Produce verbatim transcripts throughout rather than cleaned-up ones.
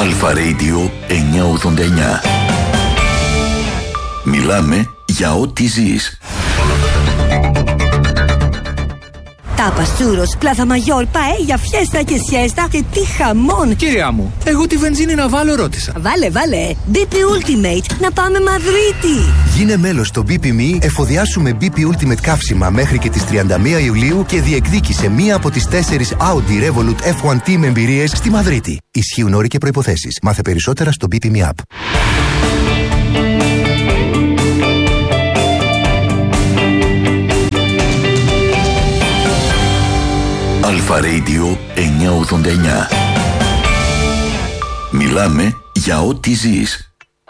Αλφα Radio εννιακόσια ογδόντα εννιά. Μιλάμε για ό,τι ζεις. Τάπας, τσούρος, πλάθα μαγιόρ, παέλια, φιέστα και σιέστα και τι χαμόν! Κυρία μου, εγώ τη βενζίνη να βάλω ρώτησα. Βάλε, βάλε! μπι πι Ultimate, να πάμε Μαδρίτη! Γίνε μέλος στο μπι πι εμ ι, εφοδιάσου με μπι πι Ultimate καύσιμα μέχρι και τις τριάντα μία Ιουλίου και διεκδίκησε μία από τις τέσσερις Audi Revolut εφ ουάν Team εμπειρίες στη Μαδρίτη. Ισχύουν όροι και προϋποθέσεις. Μάθε περισσότερα στο μπι πι εμ ι App. Αλφα Radio εννιακόσια ογδόντα εννιά. Μιλάμε για ό,τι ζεις.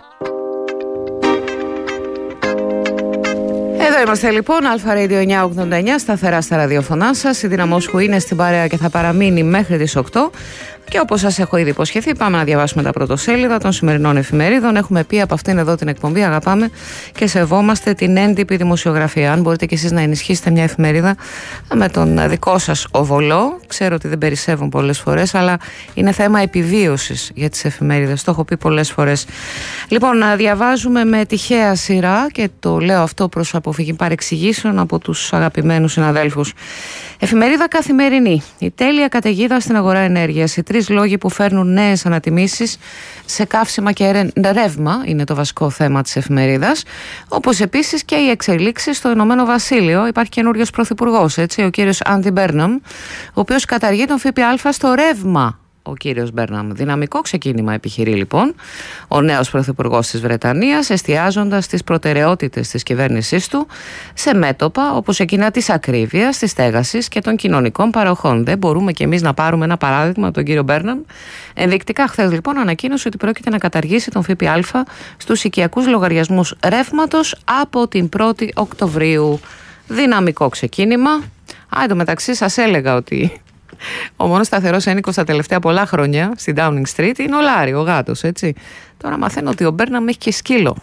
Εδώ είμαστε λοιπόν, Αλφα Radio εννιακόσια ογδόντα εννιά, σταθερά στα ραδιοφωνά σας. Η Δυναμόσχου είναι στην παρέα και θα παραμείνει μέχρι τις οκτώ. Και όπως σας έχω ήδη υποσχεθεί, πάμε να διαβάσουμε τα πρωτοσέλιδα των σημερινών εφημερίδων. Έχουμε πει από αυτήν εδώ την εκπομπή, αγαπάμε και σεβόμαστε την έντυπη δημοσιογραφία. Αν μπορείτε κι εσείς να ενισχύσετε μια εφημερίδα με τον δικό σας οβολό, ξέρω ότι δεν περισσεύουν πολλές φορές, αλλά είναι θέμα επιβίωσης για τις εφημερίδες. Το έχω πει πολλές φορές. Λοιπόν, να διαβάζουμε με τυχαία σειρά, και το λέω αυτό προς αποφυγή παρεξηγήσεων από τους αγαπημένους συναδέλφους. Εφημερίδα Καθημερινή. Η τέλεια καταιγίδα στην αγορά ενέργειας. Οι τρεις λόγοι που φέρνουν νέες ανατιμήσεις σε καύσιμα και ρεύμα είναι το βασικό θέμα της εφημερίδας. Όπως επίσης και οι εξελίξεις στο Ηνωμένο Βασίλειο. Υπάρχει καινούριος πρωθυπουργός, έτσι, ο κύριος Άντι Μπέρναμ, ο οποίος καταργεί τον ΦΠΑ στο ρεύμα. Ο κύριος Μπέρναμ. Δυναμικό ξεκίνημα επιχειρεί λοιπόν ο νέος πρωθυπουργός της Βρετανίας, εστιάζοντας τις προτεραιότητες της κυβέρνησής του σε μέτωπα όπως εκείνα της ακρίβειας, της στέγασης και των κοινωνικών παροχών. Δεν μπορούμε κι εμείς να πάρουμε ένα παράδειγμα από τον κύριο Μπέρναμ. Ενδεικτικά, χθες λοιπόν ανακοίνωσε ότι πρόκειται να καταργήσει τον ΦΠΑ στους οικιακούς λογαριασμούς ρεύματος από την πρώτη Οκτωβρίου. Δυναμικό ξεκίνημα. Α, εν τω μεταξύ σας έλεγα ότι ο μόνος σταθερός ένικος τα τελευταία πολλά χρόνια στην Downing Street είναι ο Λάρι, ο γάτος, έτσι. Τώρα μαθαίνω ότι ο Μπέρναμ έχει και σκύλο.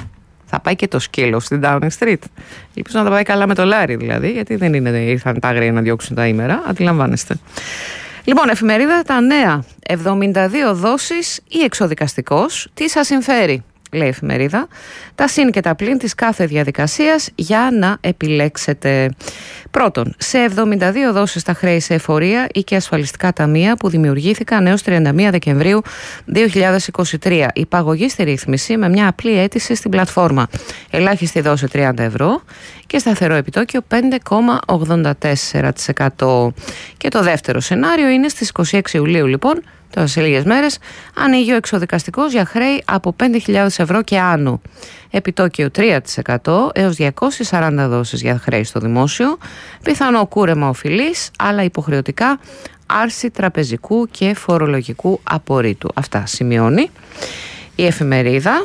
Θα πάει και το σκύλο στην Downing Street. Ελπίζω να τα πάει καλά με το Λάρι, δηλαδή, γιατί δεν είναι, ήρθαν τα άγρια να διώξουν τα ήμερα, αντιλαμβάνεστε. Λοιπόν, εφημερίδα Τα Νέα. εβδομήντα δύο δόσεις ή εξωδικαστικός. Τι σας συμφέρει, λέει η εφημερίδα, τα συν και τα πλην της κάθε διαδικασίας για να επιλέξετε. Πρώτον, σε εβδομήντα δύο δόσεις τα χρέη σε εφορία ή και ασφαλιστικά ταμεία που δημιουργήθηκαν έως τριάντα μία Δεκεμβρίου δύο χιλιάδες είκοσι τρία. Υπαγωγή στη ρύθμιση με μια απλή αίτηση στην πλατφόρμα. Ελάχιστη δόση τριάντα ευρώ και σταθερό επιτόκιο πέντε κόμμα ογδόντα τέσσερα τοις εκατό. Και το δεύτερο σενάριο είναι στις είκοσι έξι Ιουλίου λοιπόν, τώρα σε λίγες μέρες, ανοίγει ο εξωδικαστικός για χρέη από πέντε χιλιάδες ευρώ και άνω. Επιτόκιο τρία τοις εκατό έως διακόσιες σαράντα δόσεις για χρέη στο δημόσιο, πιθανό κούρεμα οφειλής, αλλά υποχρεωτικά άρση τραπεζικού και φορολογικού απορρίτου. Αυτά σημειώνει η εφημερίδα.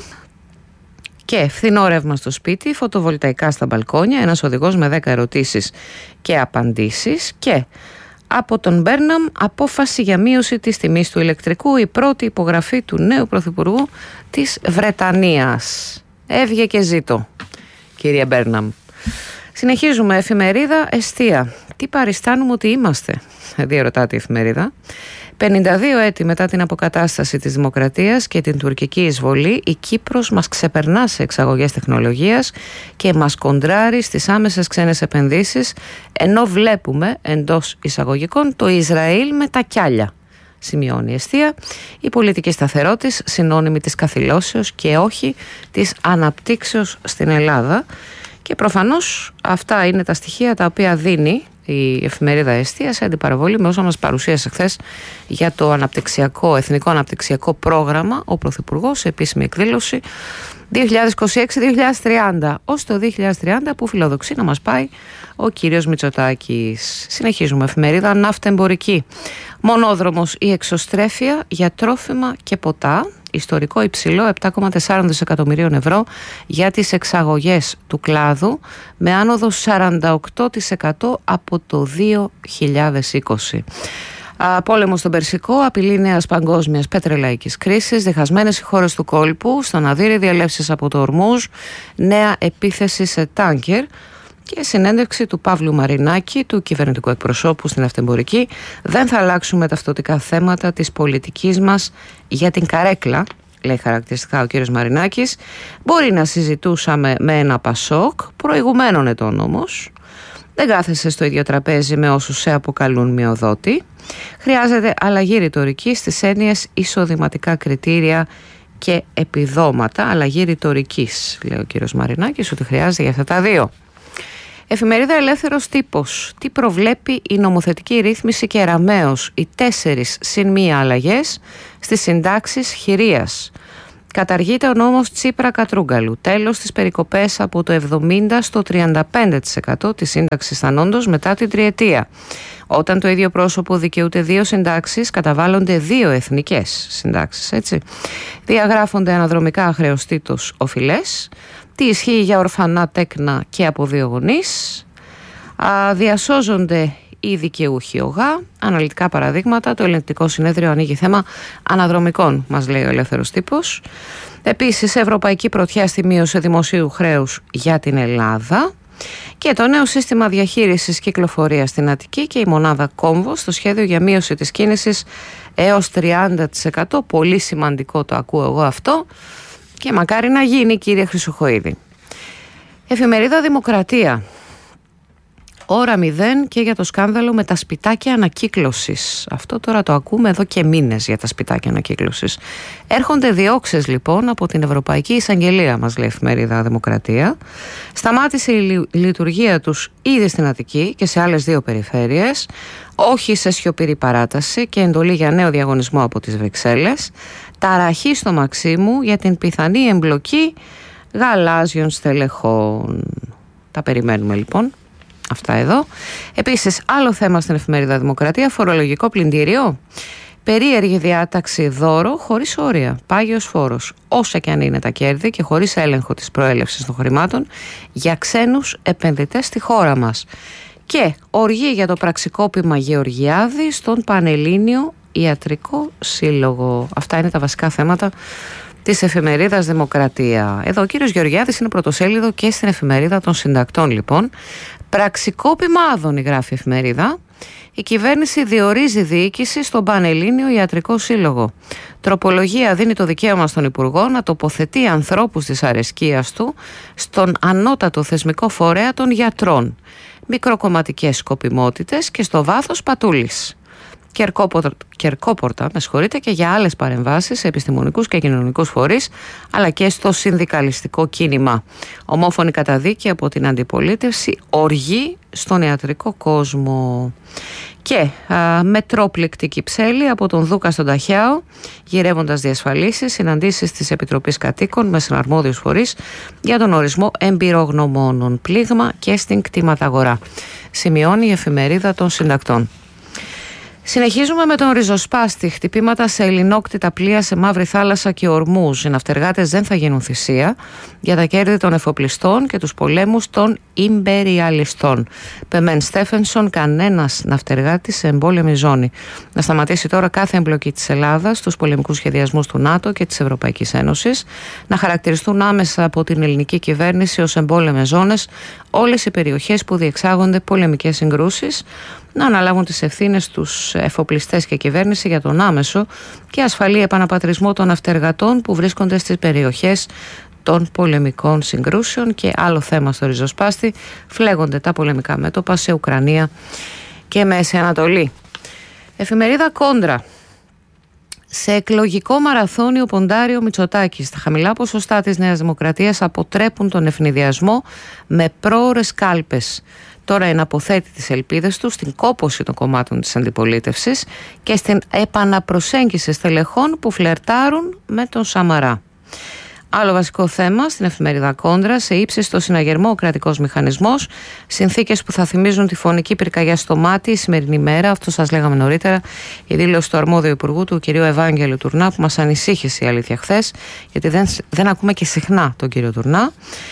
Και φθηνό ρεύμα στο σπίτι, φωτοβολταϊκά στα μπαλκόνια, ένας οδηγός με δέκα ερωτήσεις και απαντήσεις. Και από τον Μπέρναμ, απόφαση για μείωση της τιμής του ηλεκτρικού, η πρώτη υπογραφή του νέου πρωθυπουργού της Βρετανίας. Έβγε και ζήτω, κύριε Μπέρναμ. Συνεχίζουμε, εφημερίδα Εστία. Τι παριστάνουμε ότι είμαστε, διερωτάται η εφημερίδα. πενήντα δύο έτη μετά την αποκατάσταση της δημοκρατίας και την τουρκική εισβολή, η Κύπρος μας ξεπερνά σε εξαγωγές τεχνολογίας και μας κοντράρει στις άμεσες ξένες επενδύσεις, ενώ βλέπουμε εντός εισαγωγικών το Ισραήλ με τα κιάλια. Σημειώνει η Εστία, η πολιτική σταθερότητα συνώνυμη της καθυλώσεως και όχι της αναπτύξεως στην Ελλάδα. Και προφανώς αυτά είναι τα στοιχεία τα οποία δίνει η εφημερίδα Εστία σε αντιπαραβολή με όσα μας παρουσίασε χθες για το αναπτυξιακό, εθνικό αναπτυξιακό πρόγραμμα ο Πρωθυπουργός σε επίσημη εκδήλωση δύο χιλιάδες είκοσι έξι δύο χιλιάδες τριάντα, ως το δύο χιλιάδες τριάντα που φιλοδοξεί να μας πάει ο κύριος Μητσοτάκης. Συνεχίζουμε, εφημερίδα Ναύτεμπορική. Μονόδρομος ή εξωστρέφεια για τρόφιμα και ποτά. Ιστορικό υψηλό επτά κόμμα τέσσερα δισεκατομμυρίων ευρώ για τις εξαγωγές του κλάδου, με άνοδο σαράντα οκτώ τοις εκατό από το δύο χιλιάδες είκοσι. Α, πόλεμο στον Περσικό, απειλή νέας παγκόσμιας πετρελαϊκής κρίσης, διχασμένες οι χώρες του κόλπου, στον Αδύρι διελεύσεις από το Ορμούζ, νέα επίθεση σε τάνκερ. Και συνέντευξη του Παύλου Μαρινάκη, του κυβερνητικού εκπροσώπου στην Αυτεμπορική. Δεν θα αλλάξουμε τα ταυτοτικά θέματα της πολιτικής μας για την καρέκλα, λέει χαρακτηριστικά ο κύριος Μαρινάκης. Μπορεί να συζητούσαμε με ένα Πασόκ, προηγουμένων ετών όμως. Δεν κάθεσαι στο ίδιο τραπέζι με όσους σε αποκαλούν μειοδότη. Χρειάζεται αλλαγή ρητορικής στις έννοιες εισοδηματικά κριτήρια και επιδόματα. Αλλαγή ρητορικής, λέει ο κύριος Μαρινάκης, ότι χρειάζεται για αυτά τα δύο. Εφημερίδα Ελεύθερος Τύπος. Τι προβλέπει η νομοθετική ρύθμιση κεραμέως? Οι τέσσερις συν μία αλλαγές στις συντάξεις χειρίας. Καταργείται ο νόμος Τσίπρα Κατρούγκαλου. Τέλος στις περικοπές από το εβδομήντα στο τριάντα πέντε τοις εκατό της σύνταξης θανόντος μετά την τριετία. Όταν το ίδιο πρόσωπο δικαιούται δύο συντάξεις, καταβάλλονται δύο εθνικές συντάξεις, έτσι. Διαγράφονται αναδρομικά αχρεωστήτως οφειλές. Τι ισχύει για ορφανά τέκνα και από δύο γονείς. Α, διασώζονται οι δικαιούχοι ΟΓΑ. Αναλυτικά παραδείγματα. Το Ελεγκτικό Συνέδριο ανοίγει θέμα αναδρομικών, μας λέει ο Ελεύθερος Τύπος. Επίσης, ευρωπαϊκή πρωτιά στη μείωση δημοσίου χρέους για την Ελλάδα. Και το νέο σύστημα διαχείρισης κυκλοφορίας στην Αττική και η μονάδα Κόμβο στο σχέδιο για μείωση της κίνησης έως τριάντα τοις εκατό. Πολύ σημαντικό, το ακούω εγώ αυτό. Και μακάρι να γίνει, κύριε Χρυσοχοΐδη. Εφημερίδα Δημοκρατία. Ώρα μηδέν και για το σκάνδαλο με τα σπιτάκια ανακύκλωσης. Αυτό τώρα το ακούμε εδώ και μήνες για τα σπιτάκια ανακύκλωσης. Έρχονται διώξεις λοιπόν από την Ευρωπαϊκή Εισαγγελία, μας λέει η εφημερίδα Δημοκρατία. Σταμάτησε η λειτουργία τους ήδη στην Αττική και σε άλλες δύο περιφέρειες. Όχι σε σιωπηρή παράταση και εντολή για νέο διαγωνισμό από τις Βρυξέλλες. Ταραχή στο Μαξίμου για την πιθανή εμπλοκή γαλάζιων στελεχών. Τα περιμένουμε λοιπόν. Αυτά εδώ. Επίσης, άλλο θέμα στην εφημερίδα Δημοκρατία, φορολογικό πλυντήριο. Περίεργη διάταξη δώρο χωρίς όρια. Πάγιος φόρος. Όσα και αν είναι τα κέρδη και χωρίς έλεγχο της προέλευσης των χρημάτων για ξένους επενδυτές στη χώρα μας. Και οργή για το πραξικόπημα Γεωργιάδη στον Πανελλήνιο Ιατρικό Σύλλογο. Αυτά είναι τα βασικά θέματα της εφημερίδας Δημοκρατία. Εδώ ο κύριος Γεωργιάδης είναι πρωτοσέλιδο και στην εφημερίδα των συντακτών λοιπόν. Πραξικόπημα άδωνη, γράφει η εφημερίδα. Η κυβέρνηση διορίζει διοίκηση στον Πανελλήνιο Ιατρικό Σύλλογο. Τροπολογία δίνει το δικαίωμα στον Υπουργό να τοποθετεί ανθρώπους της αρεσκίας του στον ανώτατο θεσμικό φορέα των γιατρών. Μικροκομματικές σκοπιμότητες και στο βάθος πατούλης. Κερκόπορτα, Κερκόπορτα, με συγχωρείτε, και για άλλες παρεμβάσεις σε επιστημονικούς και κοινωνικούς φορείς, αλλά και στο συνδικαλιστικό κίνημα. Ομόφωνη καταδίκη από την αντιπολίτευση, οργή στον ιατρικό κόσμο. Και α, μετρόπληκτη Κυψέλη από τον Δούκα στον Ταχιάο, γυρεύοντας διασφαλίσεις, συναντήσεις της Επιτροπής Κατοίκων με συναρμόδιους φορείς για τον ορισμό εμπειρογνωμόνων, πλήγμα και στην κτηματαγορά. Σημειώνει η εφημερίδα των συντακτών. Συνεχίζουμε με τον ριζοσπάστη. Χτυπήματα σε ελληνόκτητα πλοία σε Μαύρη Θάλασσα και Ορμούς. Οι ναυτεργάτες δεν θα γίνουν θυσία για τα κέρδη των εφοπλιστών και τους πολέμους των ιμπεριαλιστών. Πεμέν Στέφενσον, κανένας ναυτεργάτης σε εμπόλεμη ζώνη. Να σταματήσει τώρα κάθε εμπλοκή της Ελλάδας στους πολεμικούς σχεδιασμούς του ΝΑΤΟ και της Ευρωπαϊκής Ένωσης. Να χαρακτηριστούν άμεσα από την ελληνική κυβέρνηση ως εμπόλεμες ζώνες όλες οι περιοχές που διεξάγονται πολεμικές συγκρούσεις. Να αναλάβουν τις ευθύνες τους εφοπλιστές και κυβέρνηση για τον άμεσο και ασφαλή επαναπατρισμό των ναυτεργατών που βρίσκονται στις περιοχές των πολεμικών συγκρούσεων. Και άλλο θέμα στο ριζοσπάστη, φλέγονται τα πολεμικά μέτωπα σε Ουκρανία και Μέση Ανατολή. Εφημερίδα Κόντρα. Σε εκλογικό μαραθώνιο ποντάρει ο Μητσοτάκης. Τα χαμηλά ποσοστά της Νέας Δημοκρατίας αποτρέπουν τον ευνηδιασμό με πρόωρες κάλπες. Τώρα εναποθέτει τις ελπίδες του στην κόπωση των κομμάτων της αντιπολίτευσης και στην επαναπροσέγγιση στελεχών που φλερτάρουν με τον Σαμαρά. Άλλο βασικό θέμα στην εφημερίδα Κόντρα, σε ύψιστο συναγερμό ο κρατικός μηχανισμός, συνθήκες που θα θυμίζουν τη φωνική πυρκαγιά στο μάτι η σημερινή μέρα. Αυτό σας λέγαμε νωρίτερα, η δήλωση του αρμόδιου υπουργού, του κ. Ευάγγελου Τουρνά, που μας ανησύχησε η αλήθεια χθες, γιατί δεν, δεν ακούμε και συχνά τον κύριο Τουρνά.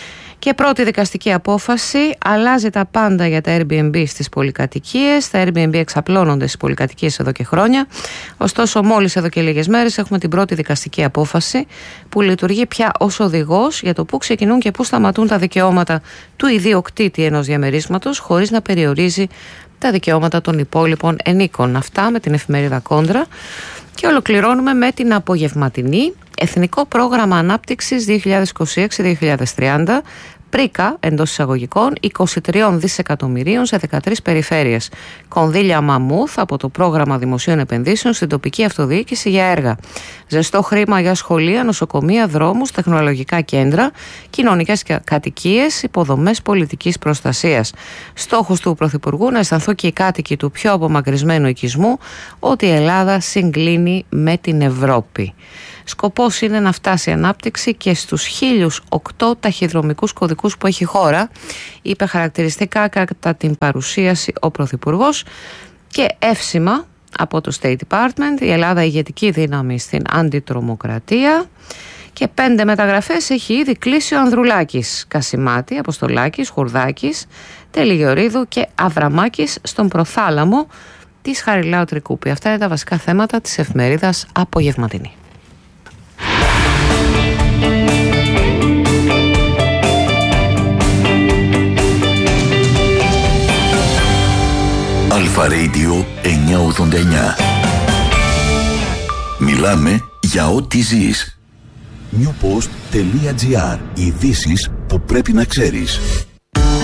Και πρώτη δικαστική απόφαση, αλλάζει τα πάντα για τα Airbnb στις πολυκατοικίες. Τα Airbnb εξαπλώνονται στις πολυκατοικίες εδώ και χρόνια. Ωστόσο, μόλις εδώ και λίγες μέρες έχουμε την πρώτη δικαστική απόφαση που λειτουργεί πια ως οδηγός για το πού ξεκινούν και πού σταματούν τα δικαιώματα του ιδιοκτήτη ενός διαμερίσματος, χωρίς να περιορίζει τα δικαιώματα των υπόλοιπων ενίκων. Αυτά με την εφημερίδα Κόντρα. Και ολοκληρώνουμε με την απογευματινή Εθνικό Πρόγραμμα Ανάπτυξης δύο χιλιάδες είκοσι έξι με δύο χιλιάδες τριάντα, πρίκα εντός εισαγωγικών είκοσι τρία δισεκατομμυρίων σε δεκατρείς περιφέρειες. Κονδύλια μαμούθ από το Πρόγραμμα Δημοσίων Επενδύσεων στην τοπική αυτοδιοίκηση για έργα. Ζεστό χρήμα για σχολεία, νοσοκομεία, δρόμους, τεχνολογικά κέντρα, κοινωνικές κατοικίες, υποδομές πολιτικής προστασίας. Στόχος του Πρωθυπουργού να αισθανθούν και οι κάτοικοι του πιο απομακρυσμένου οικισμού ότι η Ελλάδα συγκλίνει με την Ευρώπη. Σκοπός είναι να φτάσει η ανάπτυξη και στους χίλιους οκτώ ταχυδρομικούς κωδικούς που έχει η χώρα, είπε χαρακτηριστικά κατά την παρουσίαση ο Πρωθυπουργός. Και εύσημα από το State Department, η Ελλάδα ηγετική δύναμη στην αντιτρομοκρατία. Και πέντε μεταγραφές έχει ήδη κλείσει ο Ανδρουλάκης. Κασιμάτη, Αποστολάκης, Χουρδάκης, Τελιγιορίδου και Αβραμάκης στον προθάλαμο της Χαριλάου Τρικούπη. Αυτά είναι τα βασικά θέματα της εφημερίδας Απογευματινή. Αλφα Radio εννιακόσια ογδόντα εννιά. Μιλάμε για ό,τι ζεις. newpost.gr. Ειδήσεις που πρέπει να ξέρεις.